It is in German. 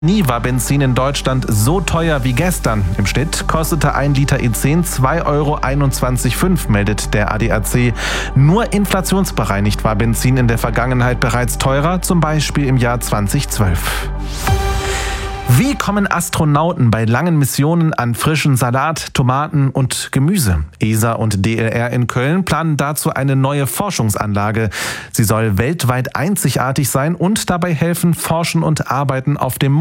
Nie war Benzin in Deutschland so teuer wie gestern. Im Schnitt kostete 1 Liter E10 2,21 €, meldet der ADAC. Nur inflationsbereinigt war Benzin in der Vergangenheit bereits teurer, zum Beispiel im Jahr 2012. Wie kommen Astronauten bei langen Missionen an frischen Salat, Tomaten und Gemüse? ESA und DLR in Köln planen dazu eine neue Forschungsanlage. Sie soll weltweit einzigartig sein und dabei helfen, Forschen und Arbeiten auf dem Mond.